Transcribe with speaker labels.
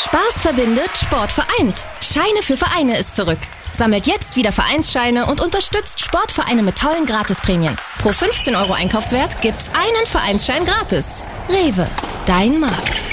Speaker 1: Spaß verbindet, Sport vereint. Scheine für Vereine ist zurück. Sammelt jetzt wieder Vereinsscheine und unterstützt Sportvereine mit tollen Gratisprämien. Pro 15 € Einkaufswert gibt's einen Vereinsschein gratis. Rewe, dein Markt.